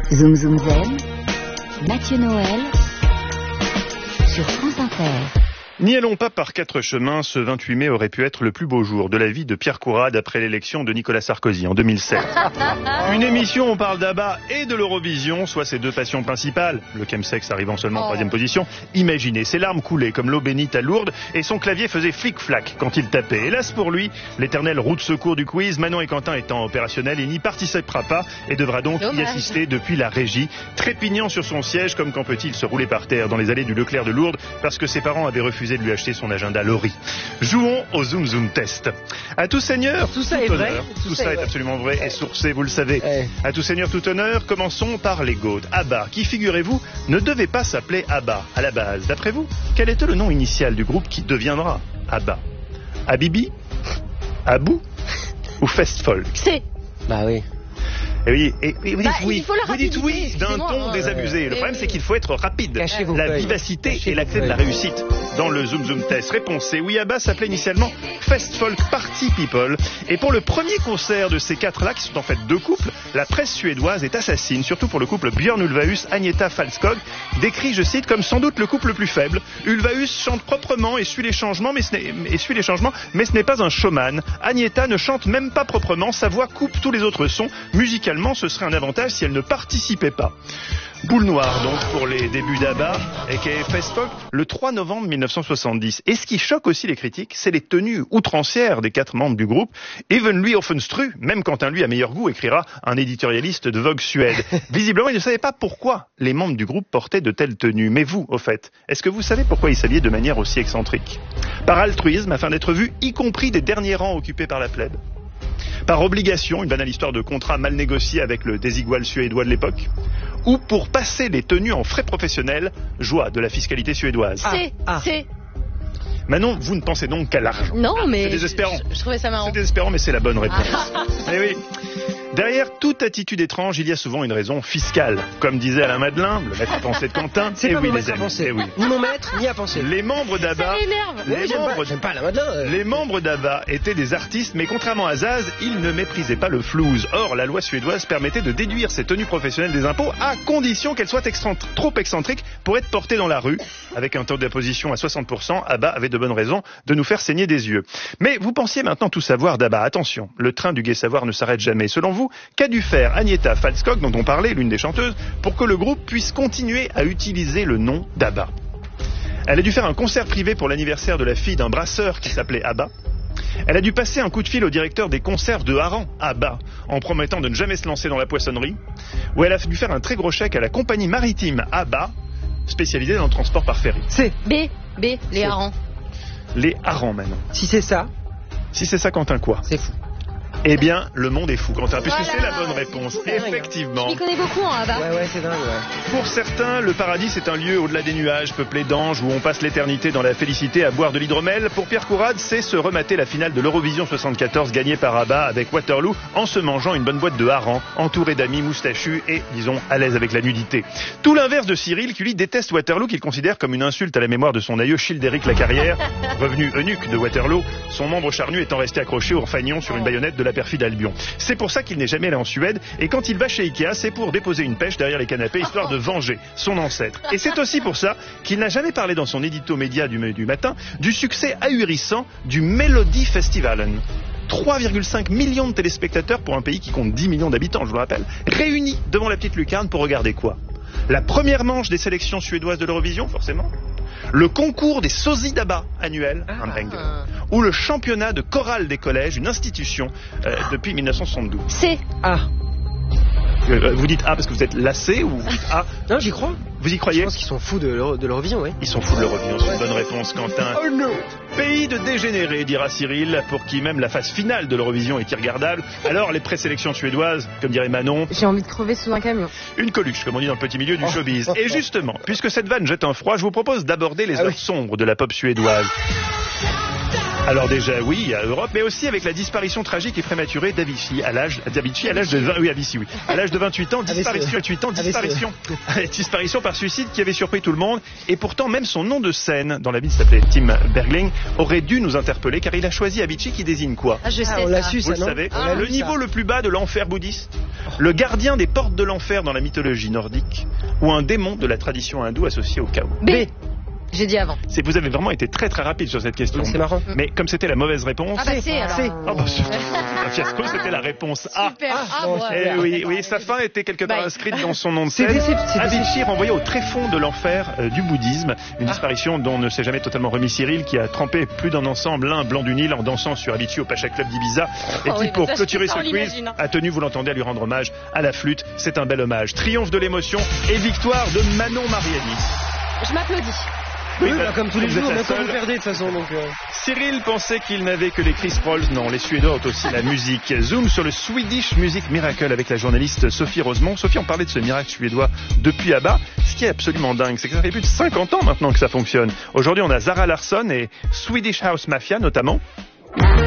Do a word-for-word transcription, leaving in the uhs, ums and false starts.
Zoom Zoom Zen, Mathieu Noël, sur France Inter. N'y allons pas par quatre chemins, ce vingt-huit mai aurait pu être le plus beau jour de la vie de Pierre Courade après l'élection de Nicolas Sarkozy en deux mille sept. Une émission où on parle d'Abba et de l'Eurovision, soit ses deux passions principales, le chemsex arrivant seulement en troisième position. Imaginez, ses larmes coulaient comme l'eau bénite à Lourdes et son clavier faisait flic-flac quand il tapait. Hélas pour lui, l'éternelle roue de secours du quiz, Manon et Quentin étant opérationnels, il n'y participera pas et devra donc y assister depuis la régie, trépignant sur son siège comme quand peut-il se rouler par terre dans les allées du Leclerc de Lourdes parce que ses parents avaient refusé de lui acheter son agenda Laurie. Jouons au Zoom Zoom Test. À tout seigneur, tout, ça tout est honneur. vrai. Tout, tout ça est, est absolument vrai et sourcé, vous le savez. Ouais. À tout seigneur, tout honneur, commençons par les Goats. Abba, qui, figurez-vous, ne devait pas s'appeler Abba à la base. D'après vous, quel était le nom initial du groupe qui deviendra Abba? Habibi? Abou? Ou Festfolk? C'est. Bah oui. Et oui, et, et vous dites Bah, oui, il faut la vous dites oui d'un ton hein. désabusé. Le Mais problème, oui. c'est qu'il faut être rapide. Cachez vos La feuilles. vivacité Cachez est la vos clé de la feuilles. réussite dans le Zoom Zoom Test. Réponse c'est oui, Abba s'appelait initialement Festfolk Party People. Et pour le premier concert de ces quatre-là, qui sont en fait deux couples, la presse suédoise est assassine, surtout pour le couple Björn Ulvaeus, Agneta Falskog, décrit, je cite, comme sans doute le couple le plus faible. Ulvaeus chante proprement et suit les changements, mais ce n'est, et suit les changements, mais ce n'est pas un showman. Agneta ne chante même pas proprement, sa voix coupe tous les autres sons. Musicalement, ce serait un avantage si elle ne participait pas. Boule noire donc pour les débuts d'Abba aka Festfolk le trois novembre mille neuf cent soixante-dix. Et ce qui choque aussi les critiques, c'est les tenues outrancières des quatre membres du groupe. Even lui offenstru, même Quentin lui a meilleur goût, écrira un éditorialiste de Vogue Suède. Visiblement, il ne savait pas pourquoi les membres du groupe portaient de telles tenues. Mais vous, au fait, est-ce que vous savez pourquoi ils s'habillaient de manière aussi excentrique? Par altruisme, afin d'être vus, y compris des derniers rangs occupés par la plèbe. Par obligation, une banale histoire de contrat mal négocié avec le désigual suédois de l'époque, ou pour passer les tenues en frais professionnels, joie de la fiscalité suédoise. C'est. Ah. C'est. Manon, vous ne pensez donc qu'à l'argent. Non, mais. C'est désespérant. Je, je trouvais ça marrant. C'est désespérant, mais c'est la bonne réponse. Eh oui. Derrière toute attitude étrange, il y a souvent une raison fiscale. Comme disait Alain Madelin, le maître à penser de Quentin, C'est eh pas oui, mon les maître à amis, penser. eh oui. Ni mon maître, ni à penser. Les membres d'Abba, Ça m'énerve. les Oui, j'aime pas, membres j'aime pas la Madelin. euh. Les membres d'Abba étaient des artistes, mais contrairement à Zaz, ils ne méprisaient pas le flouze. Or, la loi suédoise permettait de déduire ces tenues professionnelles des impôts à condition qu'elles soient excentr- trop excentriques pour être portées dans la rue. Avec un taux d'imposition à soixante pour cent, Abba avait de bonnes raisons de nous faire saigner des yeux. Mais vous pensiez maintenant tout savoir d'Abba. Attention, le train du gai savoir ne s'arrête jamais. Selon vous, qu'a dû faire Agneta Falskog, dont on parlait, l'une des chanteuses, pour que le groupe puisse continuer à utiliser le nom d'Abba? Elle a dû faire un concert privé pour l'anniversaire de la fille d'un brasseur qui s'appelait Abba. Elle a dû passer un coup de fil au directeur des conserves de Haran, Abba, en promettant de ne jamais se lancer dans la poissonnerie. Ou elle a dû faire un très gros chèque à la compagnie maritime Abba, spécialisée dans le transport par ferry. C'est. B. B. Les harengs. Les harengs maintenant. Si c'est ça, Si c'est ça, Quentin, quoi? c'est fou. Eh bien, le monde est fou, Quentin, puisque Voilà. c'est la bonne réponse. C'est dingue, hein. Effectivement. Je m'y connais beaucoup en Abba. Ouais, ouais, c'est dingue, ouais. Pour certains, le paradis, c'est un lieu au-delà des nuages, peuplé d'anges, où on passe l'éternité dans la félicité à boire de l'hydromel. Pour Pierre Courade, c'est se remater la finale de l'Eurovision soixante-quatorze gagnée par Abba avec Waterloo, en se mangeant une bonne boîte de harengs, entouré d'amis moustachus et, disons, à l'aise avec la nudité. Tout l'inverse de Cyril, qui lui déteste Waterloo, qu'il considère comme une insulte à la mémoire de son aïeux Childéric Lacarrière, revenu eunuque de Waterloo, son membre charnu étant resté accroché au fanion sur une baïonnette de la perfide Albion. C'est pour ça qu'il n'est jamais allé en Suède, et quand il va chez Ikea, c'est pour déposer une pêche derrière les canapés, histoire de venger son ancêtre. Et c'est aussi pour ça qu'il n'a jamais parlé dans son édito média du, du matin du succès ahurissant du Melody Festivalen. trois virgule cinq millions de téléspectateurs pour un pays qui compte dix millions d'habitants, je vous le rappelle, réunis devant la petite lucarne pour regarder quoi? La première manche des sélections suédoises de l'Eurovision, forcément. Le concours des sosies d'Abba annuel, un banger. Ou le championnat de chorale des collèges, une institution euh, depuis mille neuf cent soixante-douze. C'est. Ah. Euh, vous dites A parce que vous êtes lassé ou vous dites A? Non, j'y crois. Vous y Je croyez? pense qu'ils sont fous de l'Euro- de l'Eurovision, ouais. Ils sont fous de l'Eurovision, c'est une bonne réponse, Quentin. Oh non. Pays de dégénérés, dira Cyril, pour qui même la phase finale de l'Eurovision est irregardable. Alors, les présélections suédoises, comme dirait Manon, J'ai envie de crever sous un camion. une coluche, comme on dit dans le petit milieu du showbiz. Et justement, puisque cette vanne jette un froid, je vous propose d'aborder les Ah heures oui. sombres de la pop suédoise. Alors déjà, oui, à Europe, mais aussi avec la disparition tragique et prématurée d'Avicii à l'âge d'Avicii à l'âge de vingt, oui, Avicii, oui, à l'âge de vingt-huit ans, disparition, vingt-huit ans, disparition, disparition par suicide qui avait surpris tout le monde. Et pourtant, même son nom de scène dans la vie s'appelait Tim Bergling aurait dû nous interpeller, car il a choisi Avicii qui désigne quoi? Ah, je sais Ah, on l'a ça. su, Vous ça, le non? savez, On l'a le lu, niveau ça. le plus bas de l'enfer bouddhiste, le gardien des portes de l'enfer dans la mythologie nordique, ou un démon de la tradition hindoue associé au chaos. B. J'ai dit avant. C'est, vous avez vraiment été très très rapide sur cette question. C'est marrant. Mais comme c'était la mauvaise réponse, Ah bah c'est alors. c'est- oh, bah, c'est un fiasco, c'était la réponse A. Super. Ah, bon, ouais. Eh oui, oui, sa fin était quelque part Bye. inscrite dans son nom de C'est scène. décep- c'est Avicii renvoyé au tréfonds de l'enfer euh, du bouddhisme, une disparition dont ne s'est jamais totalement remis Cyril, qui a trempé plus d'un ensemble, l'un blanc du Nil, en dansant sur Avicii au Pacha Club d'Ibiza, et Oh qui, oui, pour mais ça, clôturer ça, ce on quiz, l'imagine, hein. a tenu, vous l'entendez, à lui rendre hommage à la flûte. C'est un bel hommage. Triomphe de l'émotion et victoire de Manon Mariani. Je m'applaudis. Oui, bah, bah, comme tous les vous êtes jours, la même quand seule. vous perdez de toute façon. Donc, euh... Cyril pensait qu'il n'avait que les Chris Prolls. Non, les Suédois ont aussi la musique. Zoom sur le Swedish Music Miracle avec la journaliste Sophie Rosemont. Sophie, on parlait de ce miracle suédois depuis ABBA. Ce qui est absolument dingue, c'est que ça fait plus de cinquante ans maintenant que ça fonctionne. Aujourd'hui, on a Zara Larsson et Swedish House Mafia notamment.